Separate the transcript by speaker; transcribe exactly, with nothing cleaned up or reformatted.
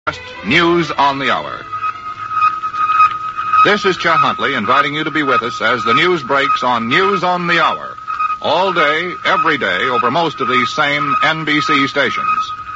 Speaker 1: News on the Hour. This is Chet Huntley inviting you to be with us as the news breaks on News on the Hour. All day, every day, over most of these same N B C stations.